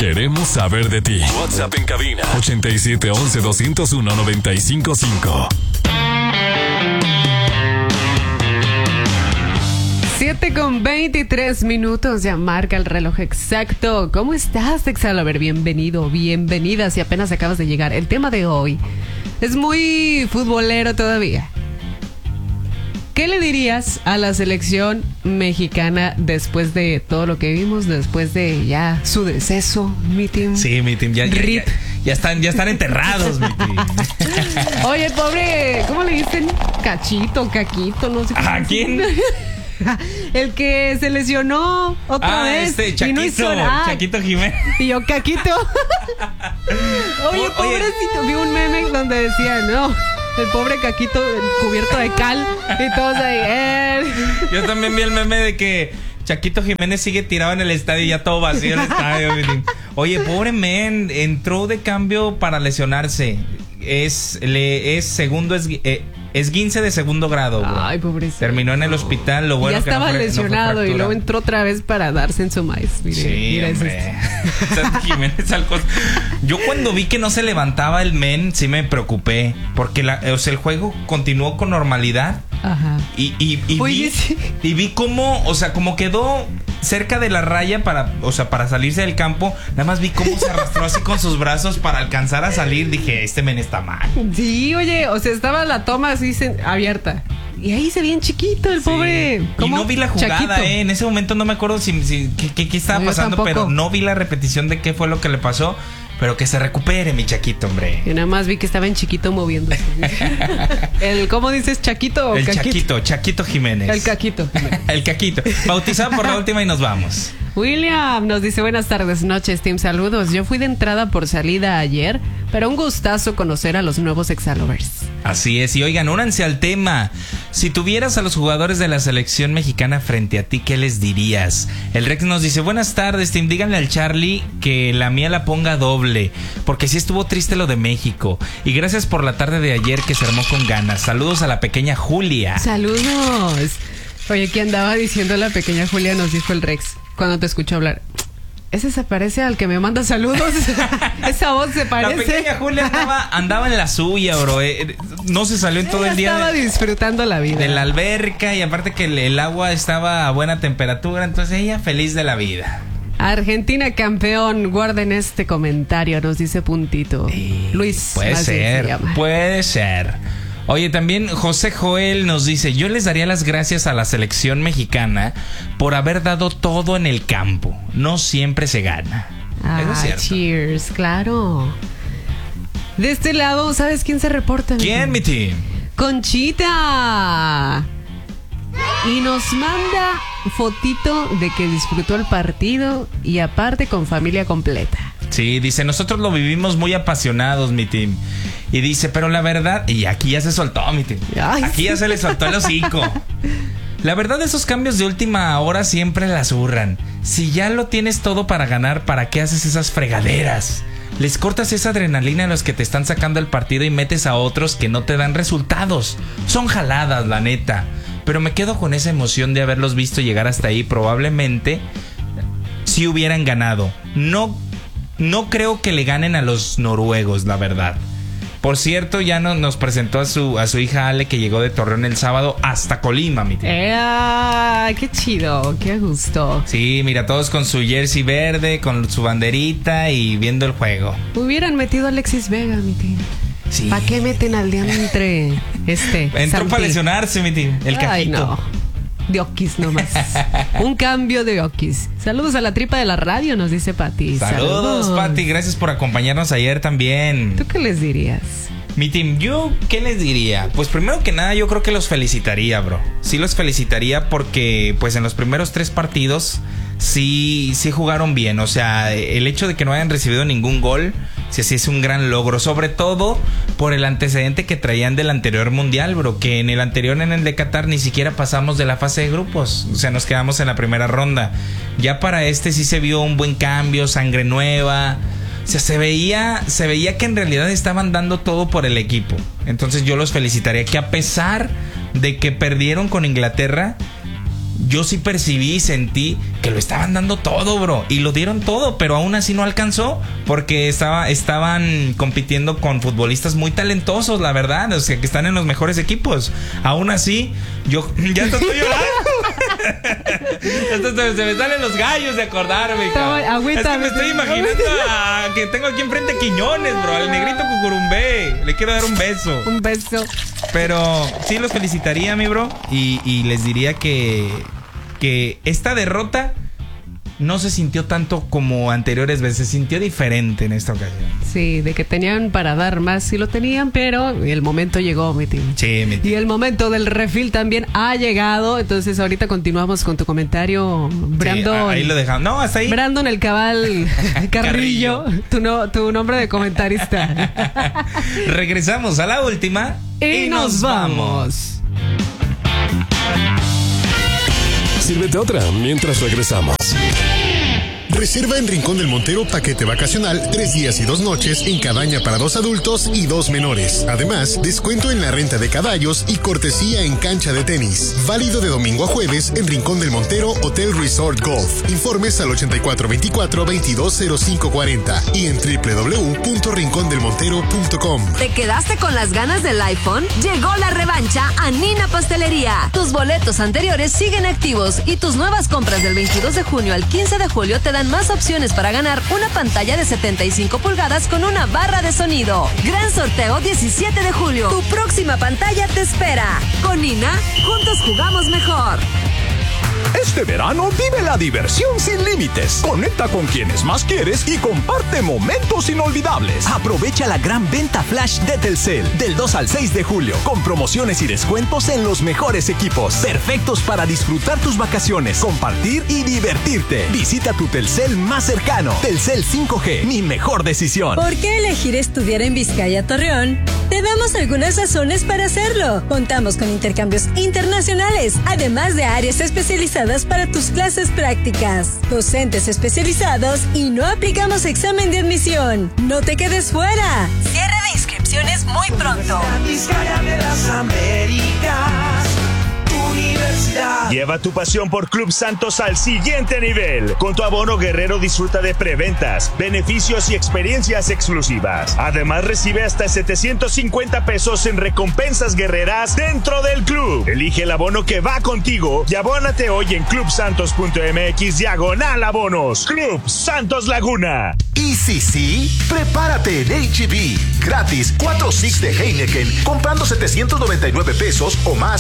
Queremos saber de ti. WhatsApp en cabina 8711-201-955. 7:23, ya marca el reloj exacto. ¿Cómo estás, Exalover? Bienvenido, bienvenida si apenas acabas de llegar. El tema de hoy es muy futbolero todavía. ¿Qué le dirías a la selección mexicana después de todo lo que vimos, después de ya su deceso, mi team? Sí, mi team, ya están enterrados, mi team. Oye, pobre, ¿cómo le dicen? Cachito, Caquito, no sé cómo. ¿A quién? El que se lesionó otra vez. Chaquito, y no hizo nada. Chaquito Jiménez. Y yo, Caquito. Oye, pobrecito, vi un meme donde decía, no, el pobre Caquito cubierto de cal y todos ahí. Yo también vi el meme de que Chaquito Jiménez sigue tirado en el estadio y ya todo vacío el estadio. Oye, pobre men, entró de cambio para lesionarse. Es esguince de segundo grado, bro. Ay, pobrecito. Terminó en el hospital, lo bueno ya que no fue, lesionado no fue y luego entró otra vez para darse en su maíz. Mira Jiménez Yo cuando vi que no se levantaba el men, sí me preocupé, porque el juego continuó con normalidad. Ajá. Y vi cómo, como quedó cerca de la raya para salirse del campo. Nada más vi cómo se arrastró así con sus brazos para alcanzar a salir. Dije, este men está mal. Sí, oye, estaba la toma así abierta. Y ahí se veía chiquito el pobre. Y no vi la jugada, Chaquito. En ese momento no me acuerdo qué estaba pasando, pero no vi la repetición de qué fue lo que le pasó. Pero que se recupere, mi Chaquito, hombre. Yo nada más vi que estaba en chiquito moviéndose. ¿Cómo dices, Chaquito o el Caquito? Chaquito Jiménez. El Caquito. El Caquito. Bautizado por la última y nos vamos. William nos dice, buenas tardes, noches, team, saludos. Yo fui de entrada por salida ayer, pero un gustazo conocer a los nuevos Exalovers. Así es, y oigan, únanse al tema. Si tuvieras a los jugadores de la selección mexicana frente a ti, ¿qué les dirías? El Rex nos dice, buenas tardes, team, díganle al Charlie que la mía la ponga doble, porque sí estuvo triste lo de México. Y gracias por la tarde de ayer que se armó con ganas. Saludos a la pequeña Julia. Saludos. Oye, ¿qué andaba diciendo la pequeña Julia? Nos dijo el Rex cuando te escuchó hablar. Ese se parece al que me manda saludos. Esa voz se parece. La pequeña Julia andaba en la suya, bro. No se salió en todo el día. Estaba disfrutando la vida. De la alberca, y aparte que el agua estaba a buena temperatura, entonces ella feliz de la vida. Argentina campeón, guarden este comentario, nos dice Puntito. Luis. Puede ser. Oye, también José Joel nos dice, yo les daría las gracias a la selección mexicana por haber dado todo en el campo. No siempre se gana. Cheers, claro. De este lado, ¿sabes quién se reporta? ¿Quién, mi team? Conchita. Y nos manda fotito de que disfrutó el partido y aparte con familia completa. Sí, dice, nosotros lo vivimos muy apasionados, mi team. Y dice, pero la verdad... Y aquí ya se soltó, mi team. Aquí ya se le soltó el hocico. La verdad, esos cambios de última hora siempre la zurran. Si ya lo tienes todo para ganar, ¿para qué haces esas fregaderas? Les cortas esa adrenalina a los que te están sacando el partido y metes a otros que no te dan resultados. Son jaladas, la neta. Pero me quedo con esa emoción de haberlos visto llegar hasta ahí. Probablemente si hubieran ganado. No creo que le ganen a los noruegos, la verdad. Por cierto, ya nos presentó a su hija Ale, que llegó de Torreón el sábado hasta Colima, mi tío. ¡Qué chido! ¡Qué gusto! Sí, mira, todos con su jersey verde, con su banderita y viendo el juego. Hubieran metido a Alexis Vega, mi tío. Sí. ¿Para qué meten al diantre Entró para lesionarse, mi tío. El Caquito. Ay, no. De Oquis nomás. Un cambio de Oquis. Saludos a la tripa de la radio, nos dice Pati. Saludos, Pati. Gracias por acompañarnos ayer también. ¿Tú qué les dirías? Mi team, ¿yo qué les diría? Pues primero que nada, yo creo que los felicitaría, bro. Sí los felicitaría porque, pues, en los primeros 3 partidos sí jugaron bien. O sea, el hecho de que no hayan recibido ningún gol, sí es un gran logro. Sobre todo por el antecedente que traían del anterior mundial, bro. Que en el anterior, en el de Qatar, ni siquiera pasamos de la fase de grupos. O sea, nos quedamos en la primera ronda. Ya para este sí se vio un buen cambio, sangre nueva. O sea, se veía que en realidad estaban dando todo por el equipo. Entonces yo los felicitaría, que a pesar de que perdieron con Inglaterra, yo sí percibí y sentí porque lo estaban dando todo, bro. Y lo dieron todo, pero aún así no alcanzó porque estaban compitiendo con futbolistas muy talentosos, la verdad. O sea, que están en los mejores equipos. Aún así, yo ya estoy llorando. Se me salen los gallos de acordarme. Es que me estoy imaginando que tengo aquí enfrente a Quiñones, bro. Al negrito Cucurumbé. Le quiero dar un beso. Un beso. Pero sí los felicitaría, mi bro. Y les diría que esta derrota no se sintió tanto como anteriores veces. Se sintió diferente en esta ocasión. Sí, de que tenían para dar más, sí lo tenían, pero el momento llegó, mi team. Sí, mi team. Y el momento del refill también ha llegado. Entonces ahorita continuamos con tu comentario, Brandon. Sí, ahí lo dejamos. No, hasta ahí. Brandon el Cabal Carrillo. Tu nombre de comentarista. Regresamos a la última y nos vamos. Sírvete otra mientras regresamos. Reserva en Rincón del Montero paquete vacacional 3 días y 2 noches en cabaña para 2 adultos y 2 menores. Además, descuento en la renta de caballos y cortesía en cancha de tenis. Válido de domingo a jueves en Rincón del Montero Hotel Resort Golf. Informes al 8424-220540 y en www.rincondelmontero.com. ¿Te quedaste con las ganas del iPhone? Llegó la revancha a Nina Pastelería. Tus boletos anteriores siguen activos y tus nuevas compras del 22 de junio al 15 de julio te dan más opciones para ganar una pantalla de 75 pulgadas con una barra de sonido. Gran sorteo 17 de julio. Tu próxima pantalla te espera. Con Nina, juntos jugamos mejor. Este verano vive la diversión sin límites. Conecta con quienes más quieres y comparte momentos inolvidables. Aprovecha la gran venta flash de Telcel del 2 al 6 de julio con promociones y descuentos en los mejores equipos, perfectos para disfrutar tus vacaciones, compartir y divertirte. Visita tu Telcel más cercano. Telcel 5G, mi mejor decisión. ¿Por qué elegir estudiar en Vizcaya Torreón? Te damos algunas razones para hacerlo. Contamos con intercambios internacionales, además de áreas especializadas para tus clases prácticas, docentes especializados y no aplicamos examen de admisión. No te quedes fuera. Cierre de inscripciones muy pronto. Vizcaya de las Américas. Universidad. Lleva tu pasión por Club Santos al siguiente nivel. Con tu abono guerrero disfruta de preventas, beneficios y experiencias exclusivas. Además recibe hasta 750 pesos en recompensas guerreras dentro del club. Elige el abono que va contigo y abónate hoy en clubsantos.mx/abonos. Club Santos Laguna. Y sí, prepárate en H-E-B. Gratis, 4 six de Heineken, comprando 799 pesos o más